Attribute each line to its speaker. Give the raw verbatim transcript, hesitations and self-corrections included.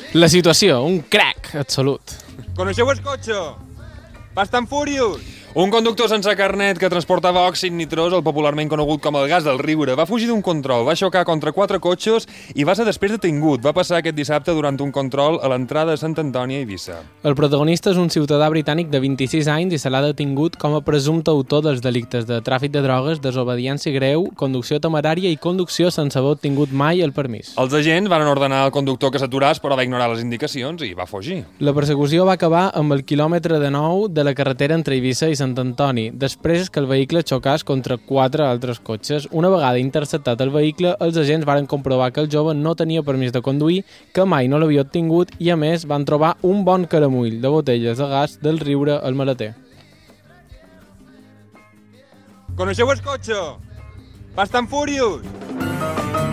Speaker 1: La situació, un crack absolut.
Speaker 2: Coneixeu el cotxe? Fast and Furious.
Speaker 3: Un conductor sense carnet que transportava òxid nitrós, el popularment conegut com el gas del riure, va fugir d'un control, va xocar contra quatre cotxes i va ser després detingut. Va passar aquest dissabte durant un control a l'entrada de Sant Antoni a Eivissa.
Speaker 1: El protagonista és un ciutadà britànic de vint-i-sis anys i se l'ha detingut com a presumpte autor dels delictes de tràfic de drogues, desobediència greu, conducció temerària i conducció sense haver obtingut mai el permís.
Speaker 3: Els agents van ordenar al conductor que s'aturàs, però va ignorar les indicacions i va fugir.
Speaker 1: La persecució va acabar amb el quilòmetre de nou de la carretera entre Eivissa i Sant Antoni, després que el vehicle xocàs contra quatre altres cotxes. Una vegada interceptat el vehicle, els agents varen comprovar que el jove no tenia permís de conduir, que mai no l'havia obtingut i, a més, van trobar un bon caramull de botelles de gas del riure al maleter.
Speaker 2: Coneixeu el cotxe? Fast and Furious.